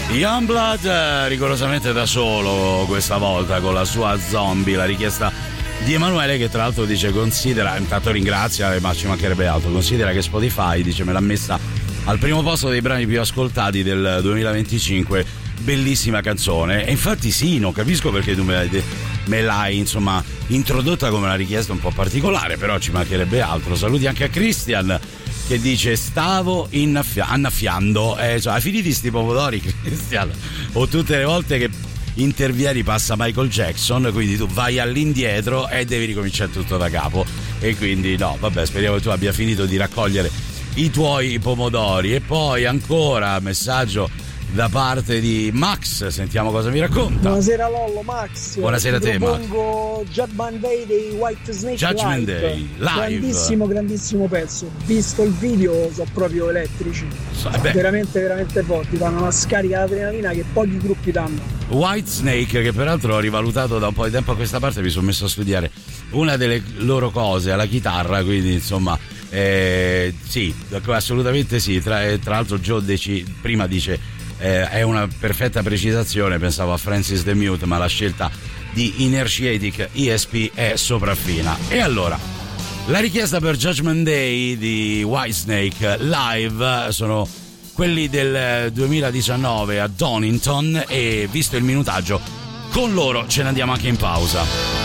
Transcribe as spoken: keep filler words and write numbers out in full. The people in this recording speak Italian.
Youngblood rigorosamente da solo questa volta con la sua Zombie, la richiesta di Emanuele, che tra l'altro dice considera, intanto ringrazia, ma ci mancherebbe altro, considera che Spotify dice me l'ha messa al primo posto dei brani più ascoltati del duemilaventicinque, bellissima canzone. E infatti sì, non capisco perché tu me l'hai, me l'hai insomma introdotta come una richiesta un po' particolare, però ci mancherebbe altro. Saluti anche a Christian che dice stavo innaffia- annaffiando, eh, cioè, hai finito sti pomodori Christian? O tutte le volte che intervieni passa Michael Jackson, quindi tu vai all'indietro e devi ricominciare tutto da capo, e quindi no, vabbè, speriamo che tu abbia finito di raccogliere i tuoi pomodori. E poi ancora messaggio da parte di Max, sentiamo cosa mi racconta. Buonasera Lollo, Max. Buonasera a te, Max. Propongo Judgment Day dei White Snake Judgment live. Day live, grandissimo grandissimo pezzo, visto il video sono proprio elettrici, so, eh veramente veramente forti, danno una scarica d'adrenalina che pochi gruppi danno. White Snake, che peraltro ho rivalutato da un po' di tempo a questa parte, mi sono messo a studiare una delle loro cose alla chitarra, quindi insomma eh, sì, assolutamente sì. Tra, tra l'altro Joe deci, prima dice Eh, è una perfetta precisazione, pensavo a Francis the Mute, ma la scelta di Inertiatic E S P è sopraffina. E allora, la richiesta per Judgment Day di Whitesnake live sono quelli del duemiladiciannove a Donington, e visto il minutaggio con loro ce ne andiamo anche in pausa.